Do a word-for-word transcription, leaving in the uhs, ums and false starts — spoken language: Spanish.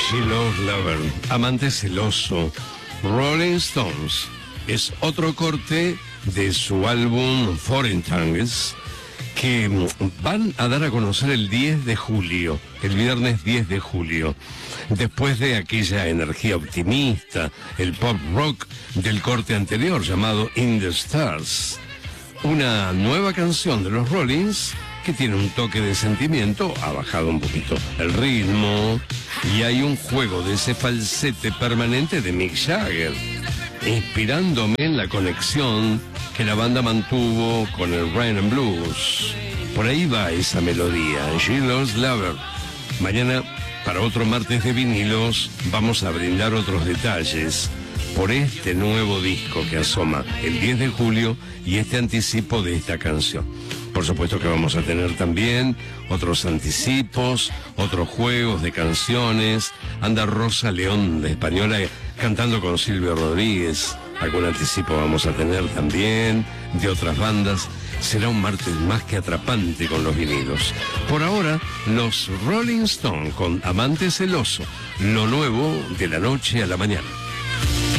She Loves Lover, amante celoso. Rolling Stones es otro corte de su álbum Foreign Tongues que van a dar a conocer el diez de julio, el viernes diez de julio, después de aquella energía optimista, el pop rock del corte anterior llamado In the Stars. Una nueva canción de los Rollins que tiene un toque de sentimiento, ha bajado un poquito el ritmo y hay un juego de ese falsete permanente de Mick Jagger, inspirándome en la conexión que la banda mantuvo con el Rhythm and Blues. Por ahí va esa melodía, She Loves Lover. Mañana, para otro martes de vinilos, vamos a brindar otros detalles por este nuevo disco que asoma el diez de julio y este anticipo de esta canción. Por supuesto que vamos a tener también otros anticipos, otros juegos de canciones. Anda Rosa León, la española, cantando con Silvio Rodríguez. Algún anticipo vamos a tener también de otras bandas. Será un martes más que atrapante con los vinilos. Por ahora, los Rolling Stones con Amante Celoso, lo nuevo de la noche a la mañana.